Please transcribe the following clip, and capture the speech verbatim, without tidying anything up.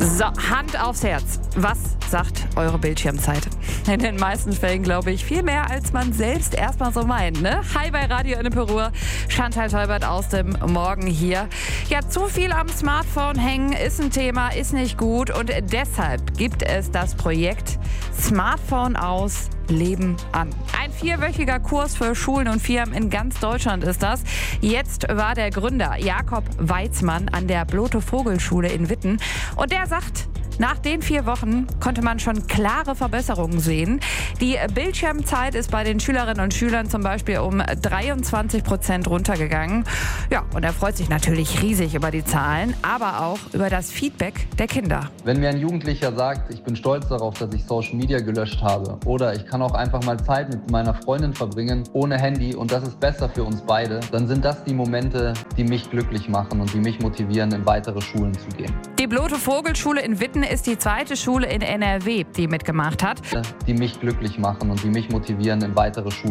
So, Hand aufs Herz. Was sagt eure Bildschirmzeit? In den meisten Fällen glaube ich viel mehr, als man selbst erstmal so meint. Ne? Hi bei Radio Ennepe-Ruhr. Chantal Teubert aus dem Morgen hier. Ja, zu viel am Smartphone hängen ist ein Thema, ist nicht gut. Und deshalb gibt es das Projekt Smartphone aus, Leben an. Ein vierwöchiger Kurs für Schulen und Firmen in ganz Deutschland ist das. Jetzt war der Gründer Jakob Weizmann an der Blote-Vogel-Schule in Witten. Und der sagt, nach den vier Wochen konnte man schon klare Verbesserungen sehen. Die Bildschirmzeit ist bei den Schülerinnen und Schülern zum Beispiel um dreiundzwanzig Prozent runtergegangen. Ja, und er freut sich natürlich riesig über die Zahlen, aber auch über das Feedback der Kinder. Wenn mir ein Jugendlicher sagt, ich bin stolz darauf, dass ich Social Media gelöscht habe, oder ich kann auch einfach mal Zeit mit meiner Freundin verbringen, ohne Handy, und das ist besser für uns beide, dann sind das die Momente, die mich glücklich machen und die mich motivieren, in weitere Schulen zu gehen. Die Blote-Vogel-Schule in Witten ist die zweite Schule in N R W, die mitgemacht hat. Die mich glücklich machen und die mich motivieren, in weitere Schulen